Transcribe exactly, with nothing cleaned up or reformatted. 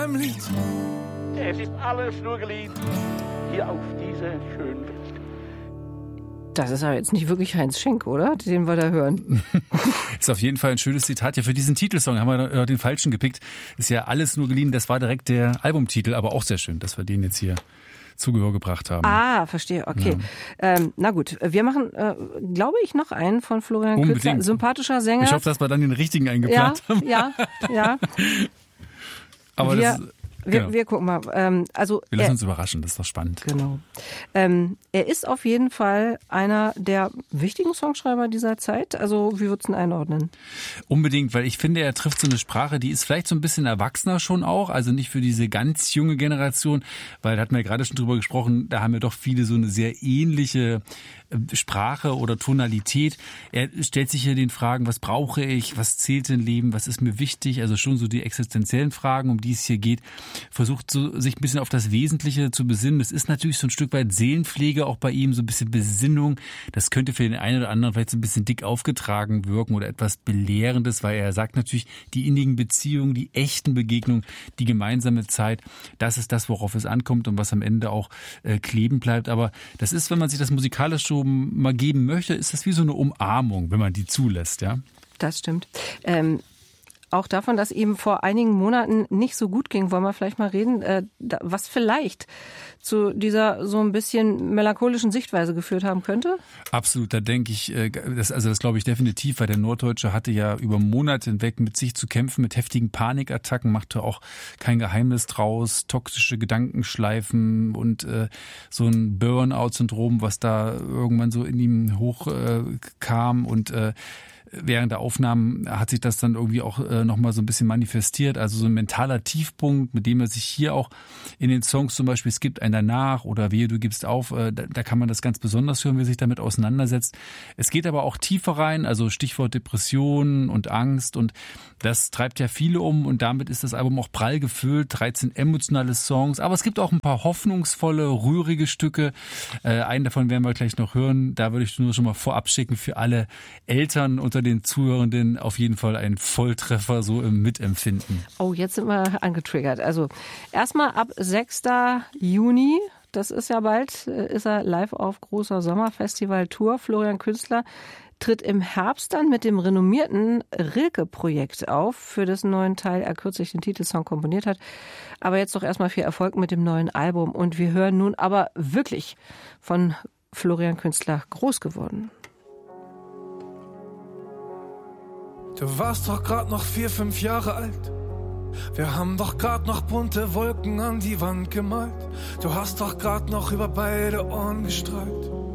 Es ist alles nur geliebt hier auf dieser schönen Welt. Das ist aber jetzt nicht wirklich Heinz Schenk, oder? Den wir da hören. Ist auf jeden Fall ein schönes Zitat. Ja, für diesen Titelsong haben wir den falschen gepickt. Ist ja alles nur geliehen. Das war direkt der Albumtitel, aber auch sehr schön, dass wir den jetzt hier zu Gehör gebracht haben. Ah, verstehe, okay. Ja. Ähm, na gut, wir machen, äh, glaube ich, noch einen von Florian Unbedingt. Künstler. Sympathischer Sänger. Ich hoffe, dass wir dann den richtigen eingeplant ja, haben. Ja, ja. Aber wir, das wir, genau. wir gucken mal. Ähm, also wir lassen er, uns überraschen, das ist doch spannend. Genau. Ähm, er ist auf jeden Fall einer der wichtigen Songschreiber dieser Zeit. Also wie würdest du ihn einordnen? Unbedingt, weil ich finde, er trifft so eine Sprache, die ist vielleicht so ein bisschen erwachsener schon auch, also nicht für diese ganz junge Generation, weil da hatten wir ja gerade schon drüber gesprochen, da haben ja doch viele so eine sehr ähnliche Sprache oder Tonalität. Er stellt sich hier den Fragen, was brauche ich, was zählt im Leben, was ist mir wichtig, also schon so die existenziellen Fragen, um die es hier geht, versucht so, sich ein bisschen auf das Wesentliche zu besinnen. Es ist natürlich so ein Stück weit Seelenpflege auch bei ihm, so ein bisschen Besinnung. Das könnte für den einen oder anderen vielleicht so ein bisschen dick aufgetragen wirken oder etwas Belehrendes, weil er sagt natürlich, die innigen Beziehungen, die echten Begegnungen, die gemeinsame Zeit, das ist das, worauf es ankommt und was am Ende auch äh, kleben bleibt. Aber das ist, wenn man sich das musikalisch so mal geben möchte, ist das wie so eine Umarmung, wenn man die zulässt, ja? Das stimmt. Ähm, auch davon, dass ihm vor einigen Monaten nicht so gut ging, wollen wir vielleicht mal reden, äh, da, was vielleicht zu dieser so ein bisschen melancholischen Sichtweise geführt haben könnte? Absolut, da denke ich, äh, das, also das glaube ich definitiv, weil der Norddeutsche hatte ja über Monate hinweg mit sich zu kämpfen, mit heftigen Panikattacken, machte auch kein Geheimnis draus, toxische Gedankenschleifen und äh, so ein Burnout-Syndrom, was da irgendwann so in ihm hochkam äh, und äh, während der Aufnahmen hat sich das dann irgendwie auch äh, nochmal so ein bisschen manifestiert. Also so ein mentaler Tiefpunkt, mit dem er sich hier auch in den Songs zum Beispiel, es gibt ein Danach oder Wehe, du gibst auf, äh, da, da kann man das ganz besonders hören, wie er sich damit auseinandersetzt. Es geht aber auch tiefer rein, also Stichwort Depression und Angst und das treibt ja viele um und damit ist das Album auch prall gefüllt, dreizehn emotionale Songs, aber es gibt auch ein paar hoffnungsvolle, rührige Stücke. Äh, einen davon werden wir gleich noch hören, da würde ich nur schon mal vorab schicken für alle Eltern unter den Zuhörenden auf jeden Fall ein Volltreffer so im Mitempfinden. Oh, jetzt sind wir angetriggert. Also erstmal ab sechster Juni, das ist ja bald, ist er live auf großer Sommerfestival-Tour. Florian Künstler tritt im Herbst dann mit dem renommierten Rilke-Projekt auf, für dessen neuen Teil er kürzlich den Titelsong komponiert hat. Aber jetzt doch erstmal viel Erfolg mit dem neuen Album. Und wir hören nun aber wirklich von Florian Künstler groß geworden. Du warst doch grad noch vier, fünf Jahre alt. Wir haben doch grad noch bunte Wolken an die Wand gemalt. Du hast doch grad noch über beide Ohren gestrahlt.